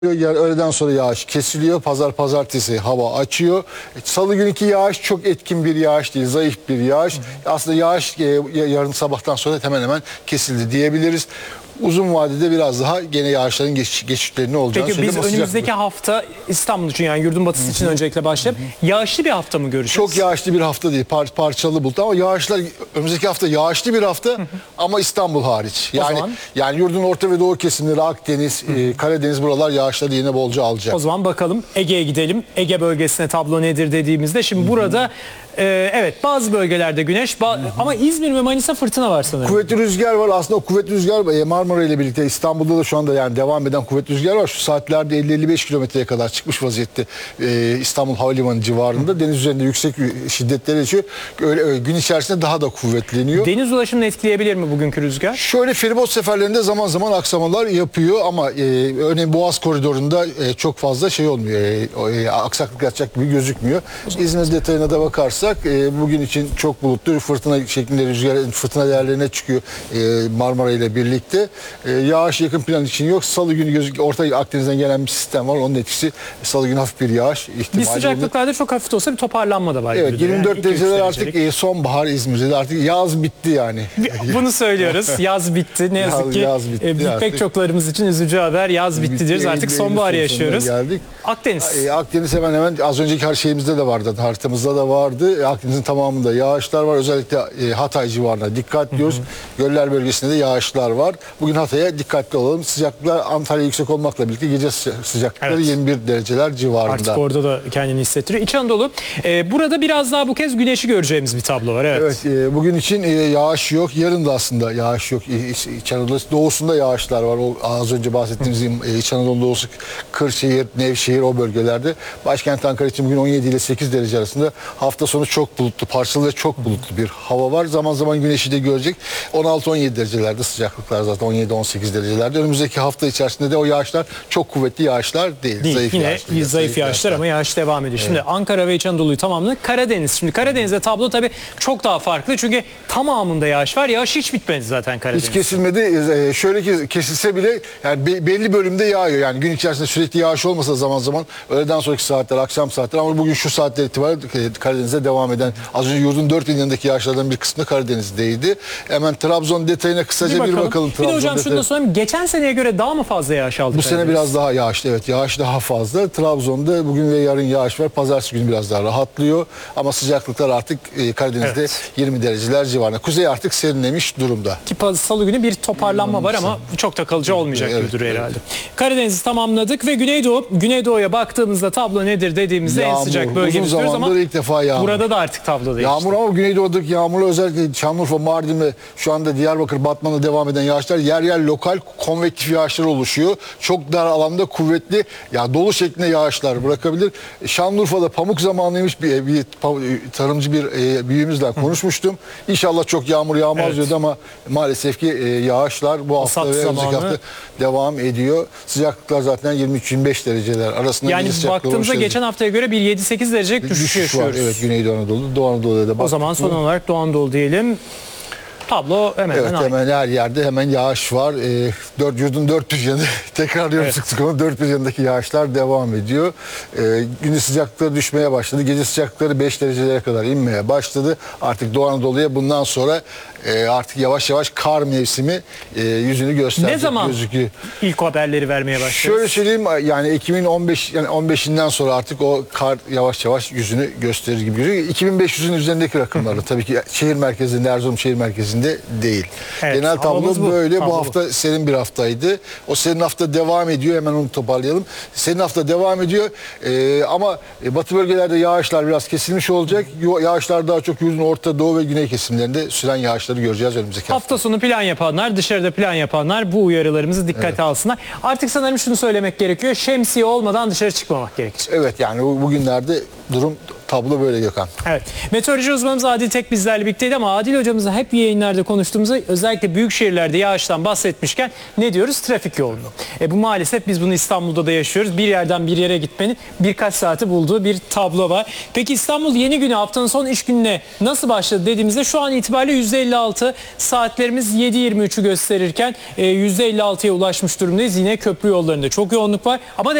Öğleden sonra yağış kesiliyor. Pazartesi hava açıyor. Salı günkü yağış çok etkin bir yağış değil. Zayıf bir yağış. Aslında yağış yarın sabahtan sonra hemen hemen kesildi diyebiliriz. Uzun vadede biraz daha gene yağışların geçişlerinin olacağını Peki biz önümüzdeki hafta İstanbul için, yani yurdun batısı için öncelikle başlayıp yağışlı bir hafta mı göreceğiz? Çok yağışlı bir hafta değil. Parçalı bulut ama yağışlar önümüzdeki hafta yağışlı bir hafta ama İstanbul hariç. Yani yurdun orta ve doğu kesimleri, Akdeniz, Karadeniz, buralar yağışları yine bolca alacak. O zaman bakalım Ege'ye gidelim. Ege bölgesine tablo nedir dediğimizde şimdi burada evet bazı bölgelerde güneş ama İzmir ve Manisa fırtına var sanırım. Kuvvetli rüzgar var. Aslında o kuvvetli rüzgar Marmara ile birlikte İstanbul'da da şu anda yani devam eden kuvvetli rüzgar var. Şu saatlerde 50-55 kilometreye kadar çıkmış vaziyette İstanbul Havalimanı civarında. Deniz üzerinde yüksek şiddetleri yaşıyor. Öyle, gün içerisinde daha da kuvvetleniyor. Deniz ulaşımını etkileyebilir mi bugünkü rüzgar? Şöyle feribot seferlerinde zaman zaman aksamalar yapıyor ama örneğin Boğaz koridorunda çok fazla şey olmuyor. Aksaklık yapacak gibi gözükmüyor. İzmir detayına da bakarsak bugün için çok bulutlu, fırtına şeklinde rüzgar, fırtına değerlerine çıkıyor Marmara ile birlikte. Yağış yakın plan için yok. Salı günü Orta Akdeniz'den gelen bir sistem var. Onun etkisi salı günü hafif bir yağış ihtimali. Bir sıcaklıklarda çok hafif de olsa bir toparlanma da var. Evet, 24 yani dereceler artık sonbahar İzmir'de artık yaz bitti yani. Bunu söylüyoruz. Yaz bitti. Ne yazık ki yaz bitti pek çoklarımız için üzücü haber. Yaz bitti diyoruz. Artık sonbaharı yaşıyoruz. Akdeniz. Akdeniz hemen az önceki her şeyimizde de vardı. Haritamızda da vardı. Akdeniz'in tamamında yağışlar var. Özellikle Hatay civarına dikkat diyoruz. Göller bölgesinde de yağışlar var. Bugün Hatay'a dikkatli olalım. Sıcaklıklar Antalya yüksek olmakla birlikte gece sıcaklıkları 21 dereceler civarında. Artık orada da kendini hissettiriyor. İç Anadolu. Burada biraz daha bu kez güneşi göreceğimiz bir tablo var. Evet. Bugün için yağış yok. Yarın da aslında yağış yok. İç Anadolu doğusunda yağışlar var. O az önce bahsettiğimiz İç Anadolu doğusu, Kırşehir, Nevşehir o bölgelerde. Başkent Ankara için bugün 17 ile 8 derece arasında. Hafta sonu çok bulutlu, parçalı ve çok bulutlu bir hava var. Zaman zaman güneşi de görecek. 16-17 derecelerde sıcaklıklar zaten 17-18 derecelerde. Önümüzdeki hafta içerisinde de o yağışlar çok kuvvetli yağışlar değil. Zayıf yine yağışlar, zayıf yağışlar ama yağış devam ediyor. Evet. Şimdi Ankara ve İç Anadolu'yu tamamladık. Karadeniz. Şimdi Karadeniz'de tablo tabii çok daha farklı. Çünkü tamamında yağış var. Yağış hiç bitmedi zaten Karadeniz'de. Hiç kesilmedi. Şöyle ki kesilse bile yani belli bölümde yağıyor. Yani gün içerisinde sürekli yağış olmasa zaman zaman öğleden sonraki saatler, akşam saatler ama bugün şu saatler itibariyle Karadeniz'de devam eden az önce yurdun 4 bin yanındaki yağışlardan bir kısmı Karadeniz'deydi. Hemen Trabzon detayına kısaca bir bakalım. Bir de hocam şunu da sorayım. Geçen seneye göre daha mı fazla yağış aldı? Bu sene biraz daha yağışlı. Evet, yağış daha fazla. Trabzon'da bugün ve yarın yağış var. Pazartesi günü biraz daha rahatlıyor. Ama sıcaklıklar artık Karadeniz'de 20 dereceler civarında. Kuzey artık serinlemiş durumda. Ki salı günü bir toparlanma var ama çok da kalıcı olmayacak gibi duruyor herhalde. Karadeniz'i tamamladık ve Güneydoğu. Güneydoğu'ya baktığımızda tablo nedir dediğimizde en sıcak bölgemiz diyoruz ama ilk defa yağmur. Burada da artık tablo değişti. Yağmur ama Güneydoğu'daki yağmurla özellikle Şanlıurfa, Mardin ve şu anda Diyarbakır, Batman'da devam eden yağışlar yer yer lokal konvektif yağışlar oluşuyor. Çok dar alanda kuvvetli dolu şeklinde yağışlar bırakabilir. Şanlıurfa'da pamuk zamanıymış bir tarımcı bir büyüğümüzle konuşmuştum. İnşallah çok yağmur yağmaz diyordu ama maalesef ki yağışlar bu hafta ve önümüzdeki hafta devam ediyor. Sıcaklıklar zaten 23-25 dereceler arasında. Yani baktığımızda geçen haftaya göre bir 7-8 derecelik düşüş yaşıyoruz. Var. Evet, Güneydoğu Anadolu, Doğu Anadolu'da da. O zaman son olarak Doğu Anadolu diyelim. Tablo hemen hemen her yerde hemen yağış var. Yurdun dört bir yanı tekrarlıyorum sık sık onu dört bir yanındaki yağışlar devam ediyor. Gündüz sıcaklıkları düşmeye başladı. Gece sıcaklıkları 5 derecelere kadar inmeye başladı. Artık Doğu Anadolu'ya bundan sonra artık yavaş yavaş kar mevsimi yüzünü gösterecek. Ne zaman gözüküyor. İlk haberleri vermeye başlıyor? Şöyle söyleyeyim yani Ekim'in 15'inden sonra artık o kar yavaş yavaş yüzünü gösterir gibi görünüyor. 2500'ün üzerindeki rakamları tabii ki şehir merkezinde, Erzurum şehir merkezinde değil. Evet, genel tablo böyle. Bu hafta serin bir haftaydı. O serin hafta devam ediyor. Hemen onu toparlayalım. Serin hafta devam ediyor. Ama batı bölgelerde yağışlar biraz kesilmiş olacak. Yağışlar daha çok yurdun orta, doğu ve güney kesimlerinde süren yağışları göreceğiz önümüzdeki hafta sonu plan yapanlar, dışarıda plan yapanlar bu uyarılarımızı dikkate alsınlar. Artık sanırım şunu söylemek gerekiyor. Şemsiye olmadan dışarı çıkmamak gerekir. Evet, yani bugünlerde durum tablo böyle Gökhan. Evet. Meteoroloji uzmanımız Adil Tek bizlerle birlikteydi ama Adil hocamızla hep yayınlarda konuştuğumuzda özellikle büyük şehirlerde yağıştan bahsetmişken ne diyoruz? Trafik yoğunluğu. Bu maalesef biz bunu İstanbul'da da yaşıyoruz. Bir yerden bir yere gitmenin birkaç saati bulduğu bir tablo var. Peki İstanbul yeni güne, haftanın son iş gününe nasıl başladı dediğimizde şu an itibariyle %56, saatlerimiz 7.23'ü gösterirken %56'ya ulaşmış durumdayız. Yine köprü yollarında çok yoğunluk var ama